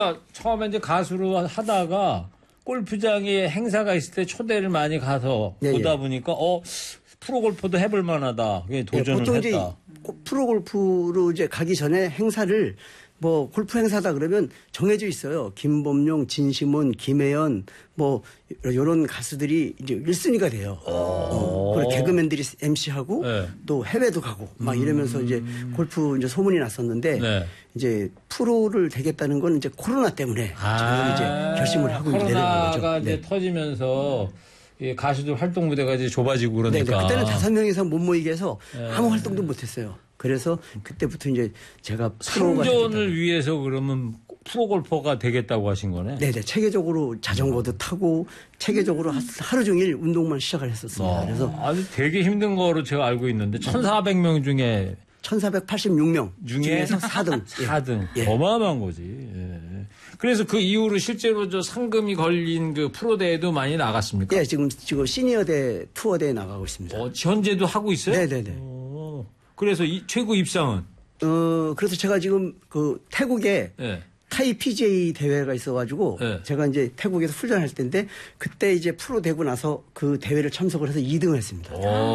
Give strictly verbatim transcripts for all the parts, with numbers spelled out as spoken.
처음에 이제 가수로 하다가 골프장에 행사가 있을 때 초대를 많이 가서 네, 보다 예. 보니까 어 프로골프도 해볼 만하다. 그게 도전을 네, 보통 했다. 이제 프로골프로 이제 가기 전에 행사를 뭐 골프 행사다 그러면 정해져 있어요. 김범용, 진시문, 김혜연 뭐 이런 가수들이 이제 일 순위가 돼요. 어, 그리고 개그맨들이 엠씨하고 네. 또 해외도 가고 막 이러면서 음. 이제 골프 이제 소문이 났었는데 네. 이제 프로를 되겠다는 건 이제 코로나 때문에 아. 저는 이제 결심을 하고 있는 거죠. 코로나가 이제 네. 터지면서 예, 가수들 활동 무대가 이제 좁아지고 그러니까. 네네. 그때는 다섯 명 이상 못 모이게 해서 네. 아무 활동도 못 했어요. 그래서 그때부터 이제 제가 생존을 위해서 그러면 프로골퍼가 되겠다고 하신 거네? 네네. 체계적으로 자전거도 타고 체계적으로 하루 종일 운동만 시작을 했었습니다. 아, 그래서 아주 되게 힘든 거로 제가 알고 있는데 천사백 명 중에 천사백팔십육 명 중에서 사 등. 사 등. 예. 어마어마한 거지. 예. 그래서 그 이후로 실제로 저 상금이 걸린 그 프로대회도 많이 나갔습니까? 예, 지금, 지금 시니어대 투어대회 나가고 있습니다. 어, 현재도 하고 있어요? 네네네. 오, 그래서 이 최고 입상은? 어, 그래서 제가 지금 그 태국에 예. 타이 피지에이 대회가 있어가지고 네. 제가 이제 태국에서 훈련할 때인데 그때 이제 프로 되고 나서 그 대회를 참석을 해서 이 등을 했습니다.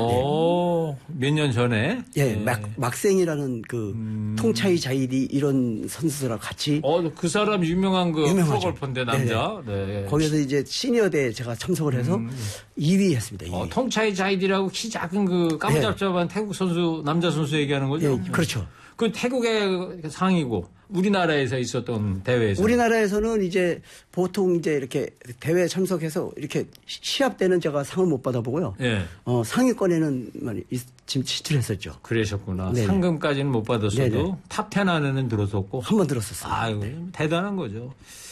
오, 네. 몇 년 전에? 예, 네. 막, 막생이라는 그 음. 통차이 자이디 이런 선수들하고 같이. 어, 그 사람 유명한 그 프로골퍼인데 남자. 네. 거기서 이제 시니어 대회 제가 참석을 해서 음. 이 위 했습니다. 이 위. 어, 통차이 자이디라고 키 작은 그 까무잡잡한 네. 태국 선수, 남자 선수 얘기하는 거죠? 네, 그렇죠. 그 태국의 상이고 우리나라에서 있었던 대회에서 우리나라에서는 이제 보통 이제 이렇게 대회에 참석해서 이렇게 시합 때는 제가 상을 못 받아보고요. 네. 어, 상위권에는 지금 진출했었죠. 그러셨구나. 네네. 상금까지는 못 받았어도 탑 텐 안에는 들었었고 한 번 들었었어요. 아유 네. 대단한 거죠.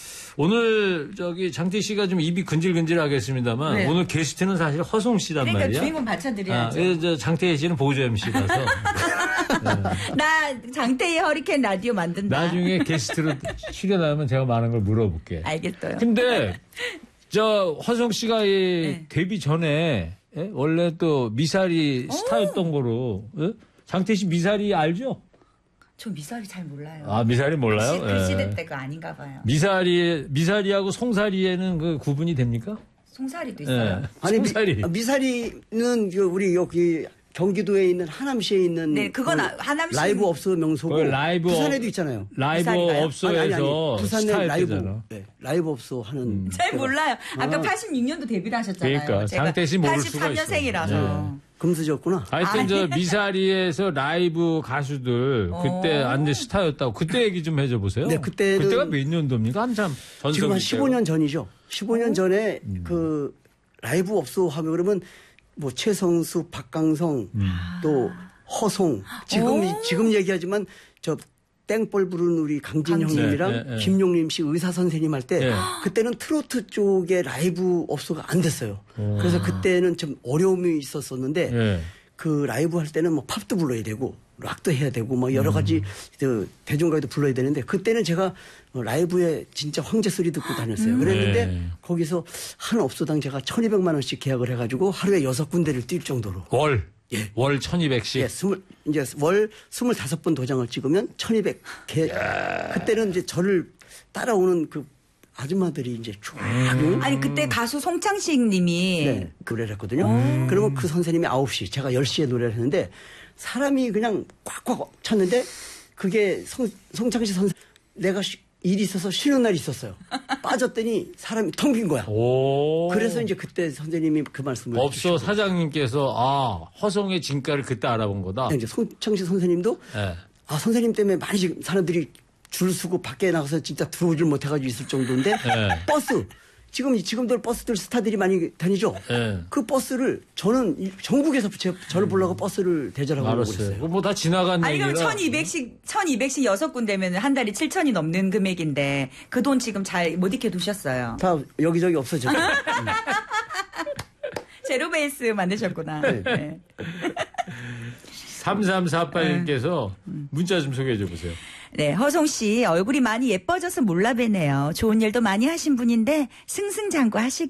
오늘 저기 장태 씨가 좀 입이 근질근질하겠습니다만 네. 오늘 게스트는 사실 허송 씨란 그러니까 말이야. 그러니까 주인공 받쳐드려야죠. 아, 저 장태 씨는 보조 엠씨라서. 네. 나 장태희 허리케인 라디오 만든다. 나중에 게스트로 출연하면 제가 많은 걸 물어볼게. 알겠어요. 근데 저 허송 씨가 네. 데뷔 전에 예? 원래 또 미사리 스타였던 거로 예? 장태 씨 미사리 알죠? 저 미사리 잘 몰라요. 아, 미사리 몰라요? 그, 그 시대 때가 아닌가 봐요. 미사리, 미사리하고 송사리에는 그 구분이 됩니까? 송사리도 있어요. 네. 아니, 송사리. 미, 미사리는 우리 여기 경기도에 있는 하남시에 있는. 네, 그건 그 라이브 라이브 업소 명소고. 라이브 부산에도 있잖아요. 라이브 업소에서 아니, 아니, 아니. 부산에 라이브, 네, 라이브 업소 하는. 음. 잘 몰라요. 아까 아. 팔십육 년도 데뷔를 하셨잖아요. 그러니까 장태 씨 모를 수가 있어요. 팔십삼 년생이라서. 네. 금수저였구나. 하여튼 아, 저 미사리에서 라이브 가수들 그때 완전 스타였다고 그때 얘기 좀 해줘 보세요. 네, 그때 그때가 몇 년도입니까? 한참 전성 지금 한 십오 년 전이죠. 십오 년 오? 전에 음. 그 라이브 업소 하면 그러면 뭐 최성수, 박강성, 음. 또 허송 지금 오? 지금 얘기하지만 저 땡벌 부른 우리 강진 강진. 형님이랑 네, 네, 네. 김용림 씨 의사 선생님 할 때 네. 그때는 트로트 쪽에 라이브 업소가 안 됐어요. 오. 그래서 그때는 좀 어려움이 있었었는데 네. 그 라이브 할 때는 뭐 팝도 불러야 되고 락도 해야 되고 뭐 여러 가지 음. 그 대중가요도 불러야 되는데 그때는 제가 라이브에 진짜 황제 소리 듣고 다녔어요. 음. 그랬는데 네. 거기서 한 업소당 제가 천이백만 원씩 계약을 해가지고 하루에 여섯 군데를 뛸 정도로. 월? 예. 월 천이백씩? 예, 스물, 이제 월 스물다섯 번 도장을 찍으면 천이백 개. 그때는 이제 저를 따라오는 그 아줌마들이 이제 쫙. 음. 아니, 그때 가수 송창식 님이. 네, 노래를 했거든요. 음. 그러면 그 선생님이 아홉 시, 제가 열 시에 노래를 했는데 사람이 그냥 꽉꽉 찼는데 그게 송, 송창식 선생 내가 쉬, 일이 있어서 쉬는 날이 있었어요. 빠졌더니 사람이 텅 빈 거야. 오. 그래서 이제 그때 선생님이 그 말씀을 업소 해주시고. 사장님께서 아 허송의 진가를 그때 알아본 거다. 네, 이제 송창식 선생님도 네. 아 선생님 때문에 많이 지금 사람들이 줄 서고 밖에 나가서 진짜 들어오질 못해가지고 있을 정도인데 네. 버스 지금 지금도 버스들 스타들이 많이 다니죠. 네. 그 버스를 저는 전국에서 제, 저를 보려고 버스를 대절하고 오고 있어요. 뭐 다 지나간 아니 얘기라. 그럼 천이백씩 천이백씩 여섯 군데면 한 달에 칠천이 넘는 금액인데 그 돈 지금 잘 못 익혀 두셨어요. 다 여기저기 없어졌죠. 제로 베이스 만드셨구나. 네. 네. 삼삼사팔 님께서 문자 좀 소개해 줘 보세요. 네, 허송 씨 얼굴이 많이 예뻐져서 몰라 뵈네요. 좋은 일도 많이 하신 분인데 승승장구 하시길.